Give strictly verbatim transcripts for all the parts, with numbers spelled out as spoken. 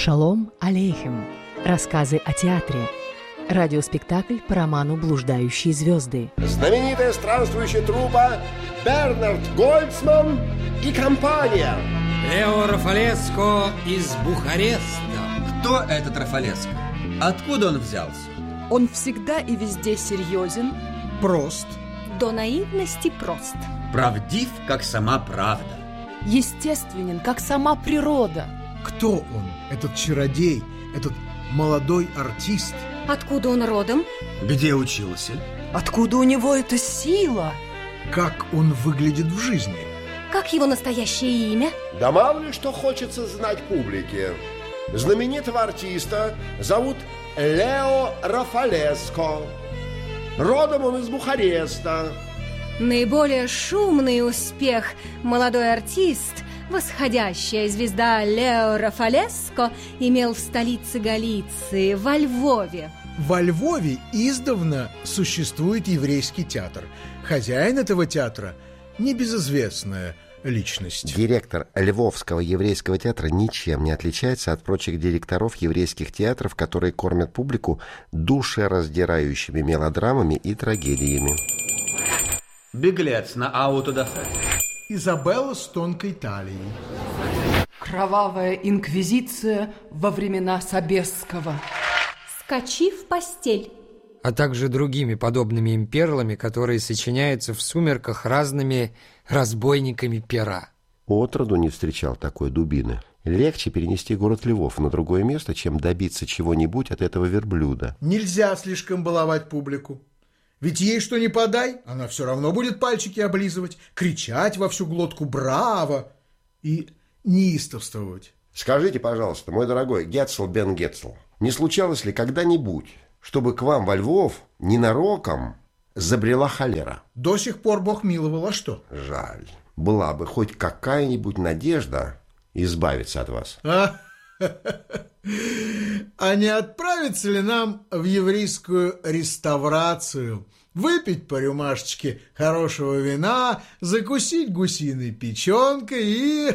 Шалом алейхем. Рассказы о театре. Радиоспектакль по роману «Блуждающие звезды». Знаменитая странствующая труппа Бернард Гольцман и компания. Лео Рафалеско из Бухареста. Кто этот Рафалеско? Откуда он взялся? Он всегда и везде серьезен. Прост. До наивности прост. Правдив, как сама правда. Естественен, как сама природа. Кто он, этот чародей, этот молодой артист? Откуда он родом? Где учился? Откуда у него эта сила? Как он выглядит в жизни? Как его настоящее имя? Да мало ли что хочется знать публике. Знаменитого артиста зовут Лео Рафалеско. Родом он из Бухареста. Наиболее шумный успех молодой артист, восходящая звезда Лео Рафалеско, имел в столице Галиции, во Львове. Во Львове издавна существует еврейский театр. Хозяин этого театра – небезызвестная личность. Директор Львовского еврейского театра ничем не отличается от прочих директоров еврейских театров, которые кормят публику душераздирающими мелодрамами и трагедиями. Беглец на аутодафе. Изабелла с тонкой талией. Кровавая инквизиция во времена Собесского. Скачи в постель. А также другими подобными им перлами, которые сочиняются в сумерках разными разбойниками пера. Отроду не встречал такой дубины. Легче перенести город Львов на другое место, чем добиться чего-нибудь от этого верблюда. Нельзя слишком баловать публику. Ведь ей что ни подай, она все равно будет пальчики облизывать, кричать во всю глотку «Браво!» и неистовствовать. Скажите, пожалуйста, мой дорогой Гетцл бен Гетцл, не случалось ли когда-нибудь, чтобы к вам во Львов ненароком забрела холера? До сих пор Бог миловал, а что? Жаль. Была бы хоть какая-нибудь надежда избавиться от вас. А, а не отправиться ли нам в еврейскую реставрацию? Выпить по рюмашечке хорошего вина, закусить гусиной печенкой и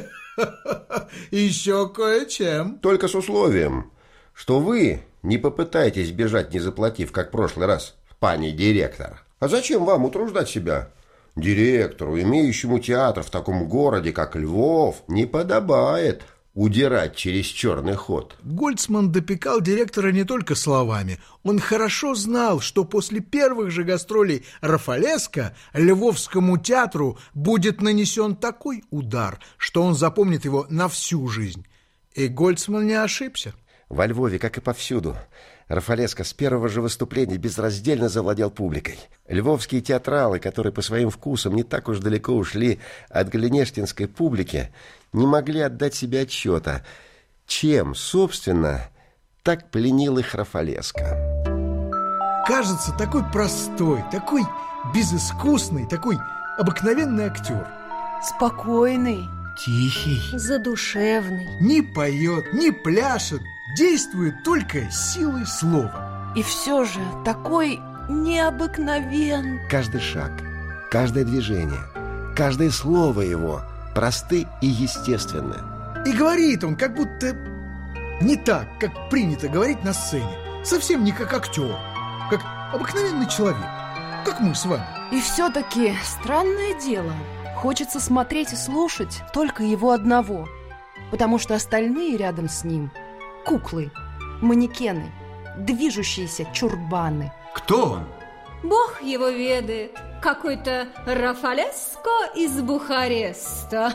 еще кое-чем. Только с условием, что вы не попытаетесь бежать, не заплатив, как в прошлый раз, пани директор. А зачем вам утруждать себя? Директору, имеющему театр в таком городе, как Львов, не подобает удирать через черный ход. Гольцман допекал директора не только словами. Он хорошо знал, что после первых же гастролей Рафалеско Львовскому театру будет нанесен такой удар, что он запомнит его на всю жизнь. И Гольцман не ошибся. Во Львове, как и повсюду, Рафалеско с первого же выступления безраздельно завладел публикой. Львовские театралы, которые по своим вкусам не так уж далеко ушли от галинештинской публики, не могли отдать себе отчета, чем, собственно, так пленил их Рафалеско. Кажется, такой простой, такой безыскусный, такой обыкновенный актер. Спокойный. Тихий. Задушевный. Не поет, не пляшет, действует только силой слова. И все же такой необыкновенный. Каждый шаг, каждое движение, каждое слово его просты и естественны. И говорит он как будто не так, как принято говорить на сцене. Совсем не как актер, как обыкновенный человек, как мы с вами. И все-таки странное дело. Хочется смотреть и слушать только его одного, потому что остальные рядом с ним – куклы, манекены, движущиеся чурбаны. Кто он? Бог его ведает. Какой-то Рафалеско из Бухареста.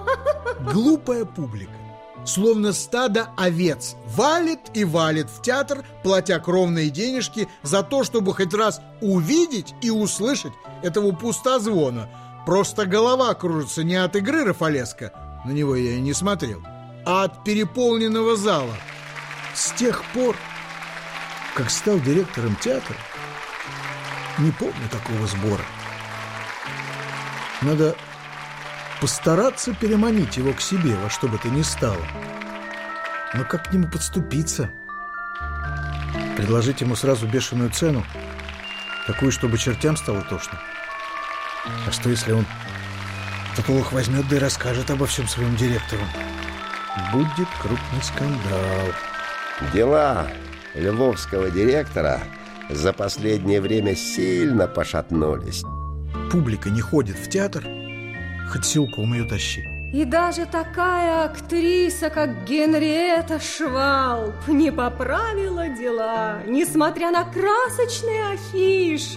Глупая публика, словно стадо овец, валит и валит в театр, платя кровные денежки за то, чтобы хоть раз увидеть и услышать этого пустозвона. Просто голова кружится не от игры Рафалеско, на него я и не смотрел, а от переполненного зала. С тех пор, как стал директором театра, не помню такого сбора. Надо постараться переманить его к себе во что бы то ни стало. Но как к нему подступиться? Предложить ему сразу бешеную цену, такую, чтобы чертям стало тошно. А что, если он Татулах возьмет да и расскажет обо всем своему директору? будет крупный скандал. Дела львовского директора за последнее время сильно пошатнулись. Публика не ходит в театр, хоть силком ее тащи. И даже такая актриса, как Генриетта Швалб, не поправила дела, несмотря на красочные афиши.